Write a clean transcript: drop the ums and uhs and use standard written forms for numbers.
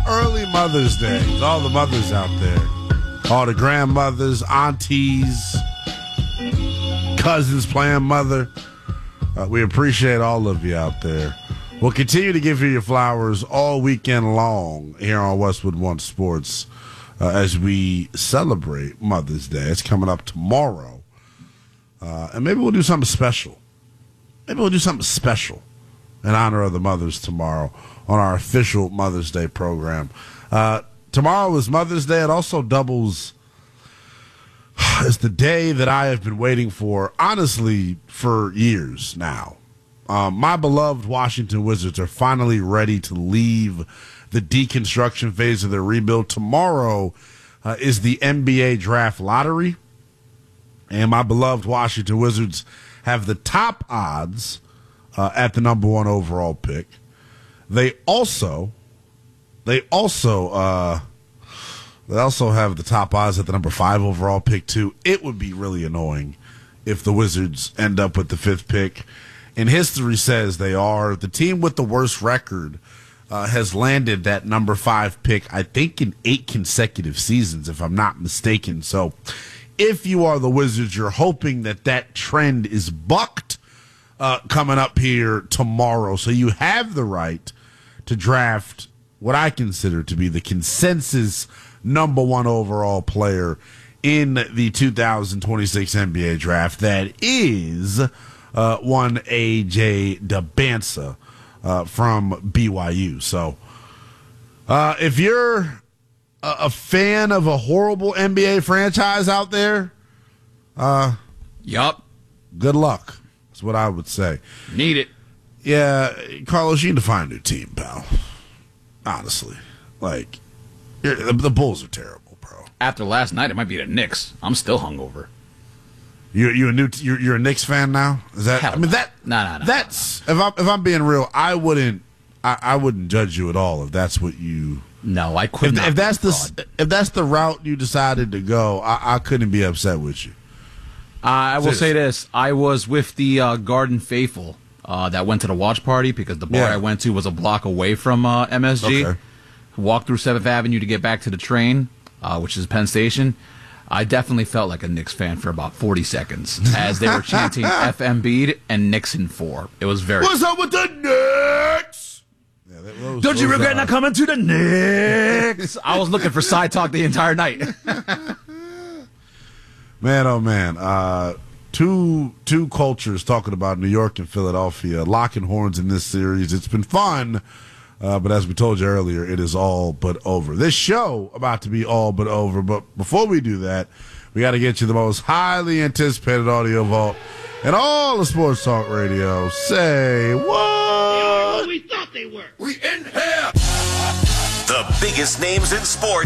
early Mother's Day to all the mothers out there. All the grandmothers, aunties, cousins playing mother. We appreciate all of you out there. We'll continue to give you your flowers all weekend long here on Westwood One Sports as we celebrate Mother's Day. It's coming up tomorrow. And maybe we'll do something special. In honor of the mothers tomorrow on our official Mother's Day program. Tomorrow is Mother's Day. It also doubles as the day that I have been waiting for, honestly, for years now. My beloved Washington Wizards are finally ready to leave the deconstruction phase of their rebuild. Tomorrow is the NBA draft lottery, and my beloved Washington Wizards have the top odds at the number 1 overall pick. They also have the top odds at the number 5 overall pick too. It would be really annoying if the Wizards end up with the 5th pick. And history says they are. The team with the worst record has landed that number 5 pick, I think, in 8 consecutive seasons, if I'm not mistaken. So if you are the Wizards, you're hoping that trend is bucked coming up here tomorrow. So you have the right to draft what I consider to be the consensus number 1 overall player in the 2026 NBA draft. That is one A.J. Debinsa from BYU. So if you're a fan of a horrible NBA franchise out there, yup, good luck. That's what I would say. Need it. Yeah, Carlos, you need to find a new team, pal. Honestly. Like, the Bulls are terrible, bro. After last night, it might be the Knicks. I'm still hungover. You're a Knicks fan now? Is that? Hell I mean, no. that. No. That's if I'm being real, I wouldn't judge you at all if that's what you. No, I couldn't. If that's the route you decided to go, I couldn't be upset with you. I will say this: I was with the Garden Faithful that went to the watch party because the bar I went to was a block away from MSG. Okay. Walked through 7th Avenue to get back to the train, which is Penn Station. I definitely felt like a Knicks fan for about 40 seconds as they were chanting F. Embiid and Nixon 4. It was very. What's up with the Knicks? Yeah, Don't you regret not coming to the Knicks? I was looking for side talk the entire night. Man, oh man. Two cultures talking about New York and Philadelphia, locking horns in this series. It's been fun. But as we told you earlier, it is all but over. This show about to be all but over. But before we do that, we got to get you the most highly anticipated audio vault in all of Sports Talk Radio. Say what? They are what we thought they were. We in here. The biggest names in sports.